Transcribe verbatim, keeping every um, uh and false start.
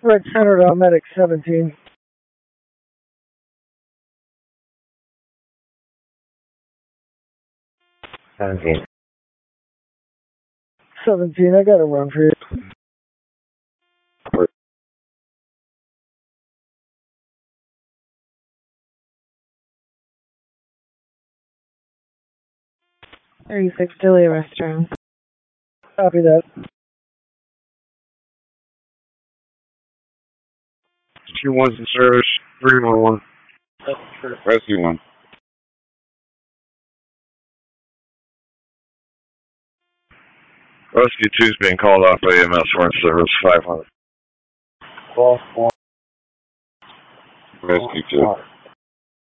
Red Center to Medic seventeen. seventeen. seventeen, I got a run for you. thirty-six Dilly Restaurant. Copy that. Two ones in service, three one one. Rescue one. Rescue two's being called off by E M S for service five hundred. Call four. Rescue two.